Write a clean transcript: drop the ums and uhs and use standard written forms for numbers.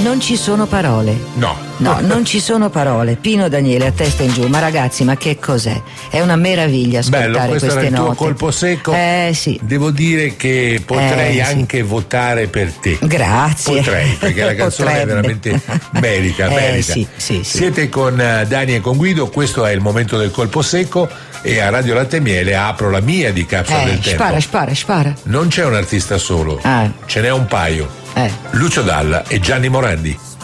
Non ci sono parole. No. No, non ci sono parole. Pino Daniele a testa in giù. Ma ragazzi, ma che cos'è? È una meraviglia ascoltare Bello, questo queste era il note. tuo colpo secco. Sì. Devo dire che potrei anche votare per te. Grazie. Potrei, perché la canzone veramente merita. Sì. Siete con Dani e con Guido, questo è il momento del colpo secco e a Radio Latte e Miele apro la mia di Capsula del Tempo. Spara. Non c'è un artista solo, ce n'è un paio. Lucio Dalla e Gianni Morandi.